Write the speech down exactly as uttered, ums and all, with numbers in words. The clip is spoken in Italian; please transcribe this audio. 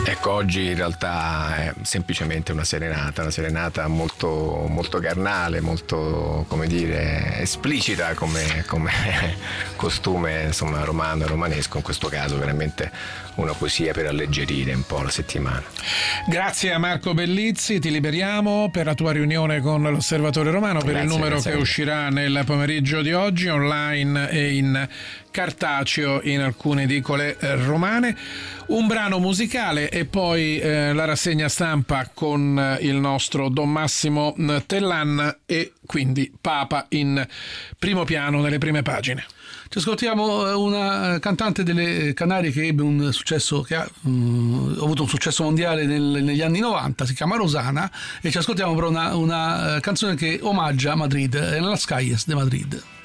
Ecco, oggi in realtà è semplicemente una serenata, una serenata molto, molto carnale, molto, come dire, esplicita come, come costume, insomma, romano e romanesco, in questo caso veramente una poesia per alleggerire un po' la settimana. Grazie a Marco Bellizzi, ti liberiamo per la tua riunione con l'Osservatore Romano, per Grazie, il numero che uscirà nel pomeriggio di oggi, online e in cartaceo in alcune edicole romane. Un brano musicale e poi eh, la rassegna stampa con il nostro Don Massimo Tellan e quindi Papa in primo piano nelle prime pagine. Ci ascoltiamo una cantante delle Canarie che ebbe un successo, che ha um, avuto un successo mondiale nel, negli anni novanta, si chiama Rosana, e ci ascoltiamo però una, una canzone che omaggia Madrid, Las Calles de Madrid.